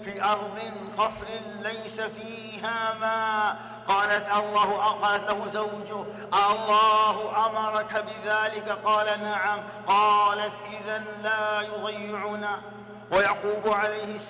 في أرض قفر ليس فيها ماء. قالت له زوجه: الله أمرك بذلك؟ قال: نعم. قالت: إذن لا يضيعنا. ويعقوب عليه السلام